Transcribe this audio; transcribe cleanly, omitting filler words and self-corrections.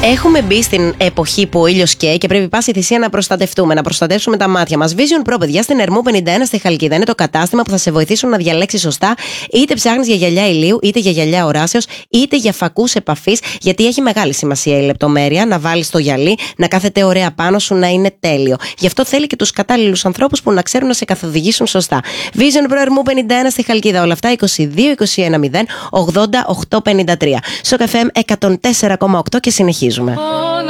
Έχουμε μπει στην εποχή που ο ήλιος καίει και πρέπει πάση θυσία να προστατευτούμε, να προστατεύσουμε τα μάτια μας. Vision Pro, παιδιά, στην Ερμού 51 στη Χαλκίδα. Είναι το κατάστημα που θα σε βοηθήσουν να διαλέξεις σωστά, είτε ψάχνεις για γυαλιά ηλίου, είτε για γυαλιά οράσεως, είτε για φακούς επαφής. Γιατί έχει μεγάλη σημασία η λεπτομέρεια, να βάλεις το γυαλί, να κάθεται ωραία πάνω σου, να είναι τέλειο. Γι' αυτό θέλει και τους κατάλληλους ανθρώπους που να ξέρουν να σε καθοδηγήσουν σωστά. Vision Pro Ερμού 51 στη Χαλκίδα. Όλα αυτά 22 21 0 80 853. Στο FM 104,8 και συνεχίζουμε.